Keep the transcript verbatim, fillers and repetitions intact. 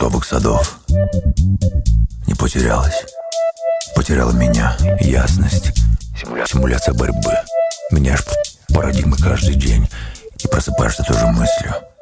Клубок садов. Не потерялась. Потеряла меня. Ясность. Симуляция борьбы. Меняешь парадигмы каждый день. И просыпаешься тоже мыслью.